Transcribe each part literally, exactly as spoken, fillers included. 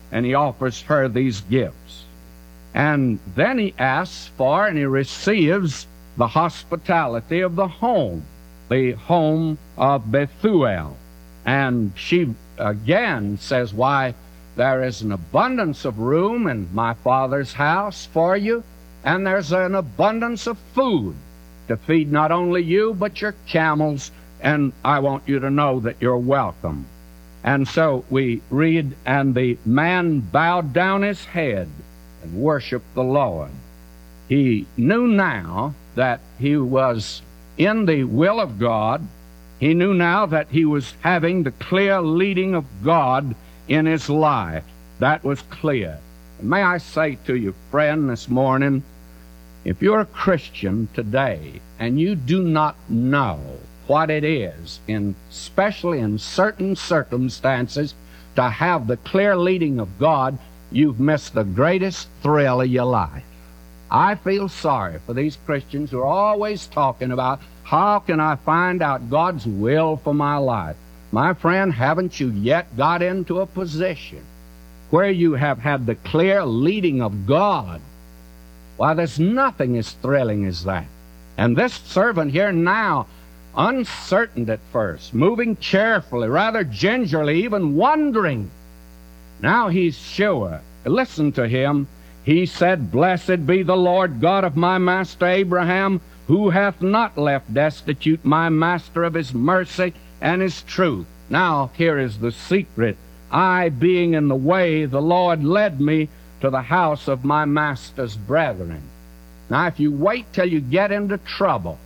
and he offers her these gifts. And then he asks for and he receives the hospitality of the home, the home of Bethuel. And she again says, why, there is an abundance of room in my Father's house for you, and there's an abundance of food to feed not only you, but your camels, and I want you to know that you're welcome. And so we read, and the man bowed down his head and worshiped the Lord. He knew now that he was in the will of God. He knew now that he was having the clear leading of God in his life. That was clear. And may I say to you, friend, this morning, if you're a Christian today and you do not know what it is, in, especially in certain circumstances, to have the clear leading of God, you've missed the greatest thrill of your life. I feel sorry for these Christians who are always talking about, how can I find out God's will for my life? My friend, haven't you yet got into a position where you have had the clear leading of God? Why, there's nothing as thrilling as that. And this servant here now, uncertain at first, moving carefully, rather gingerly, even wondering. Now he's sure. Listen to him. He said, Blessed be the Lord God of my master Abraham, who hath not left destitute my master of his mercy and his truth. Now here is the secret. I, being in the way, the Lord led me to the house of my master's brethren. Now if you wait till you get into trouble,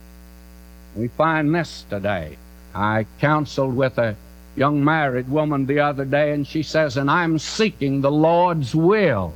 we find this today. I counseled with a young married woman the other day, and she says, and I'm seeking the Lord's will.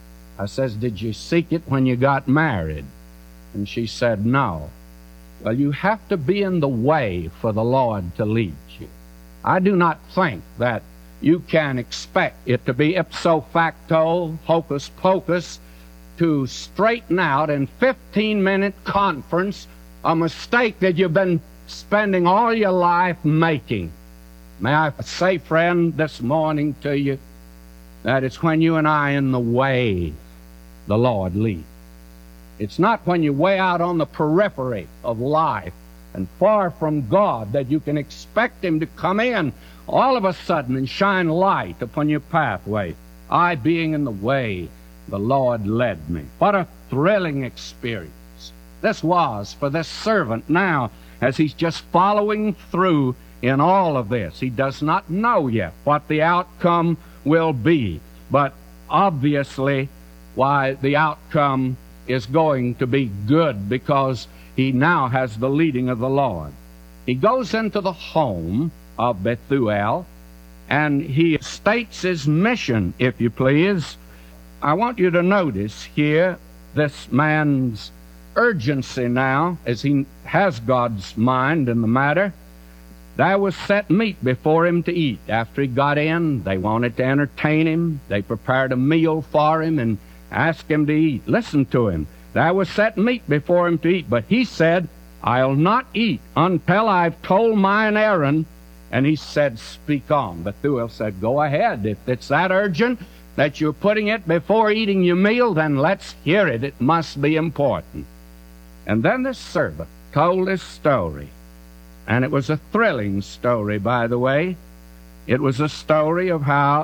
I says, did you seek it when you got married? And she said, no. Well, you have to be in the way for the Lord to lead you. I do not think that you can expect it to be ipso facto, hocus pocus, to straighten out in fifteen minute conference a mistake that you've been spending all your life making. May I say, friend, this morning to you, that it's when you and I in the way the Lord leads. It's not when you're way out on the periphery of life and far from God that you can expect Him to come in all of a sudden and shine light upon your pathway. I, being in the way, the Lord led me. What a thrilling experience this was for this servant now, as he's just following through in all of this. He does not know yet what the outcome will be, but obviously, why, the outcome is going to be good, because he now has the leading of the Lord. He goes into the home of Bethuel, and he states his mission, if you please. I want you to notice here this man's urgency now, as he has God's mind in the matter. There was set meat before him to eat. After he got in, they wanted to entertain him. They prepared a meal for him and asked him to eat. Listen to him. There was set meat before him to eat, but he said, I'll not eat until I've told mine errand. And he said, speak on. Bethuel said, go ahead. If it's that urgent that you're putting it before eating your meal, then let's hear it. It must be important. And then the servant told his story. And it was a thrilling story, by the way. It was a story of how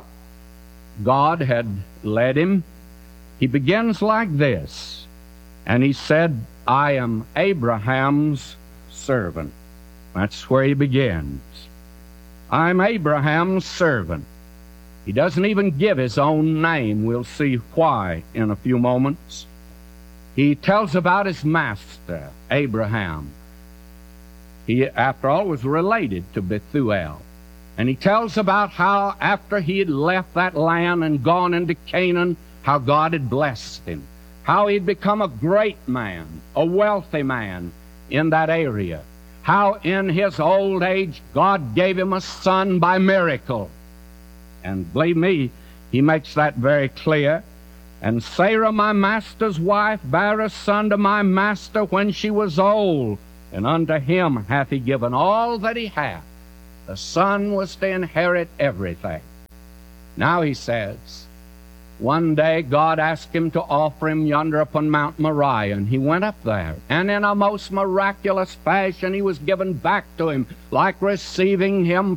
God had led him. He begins like this. And he said, I am Abraham's servant. That's where he begins. I'm Abraham's servant. He doesn't even give his own name. We'll see why in a few moments. He tells about his master, Abraham. He, after all, was related to Bethuel. And he tells about how after he had left that land and gone into Canaan, how God had blessed him, how he'd become a great man, a wealthy man in that area, how in his old age God gave him a son by miracle. And believe me, he makes that very clear. And Sarah, my master's wife, bare a son to my master when she was old, and unto him hath he given all that he hath. The son was to inherit everything. Now he says, one day God asked him to offer him yonder upon Mount Moriah, and he went up there. And in a most miraculous fashion he was given back to him, like receiving him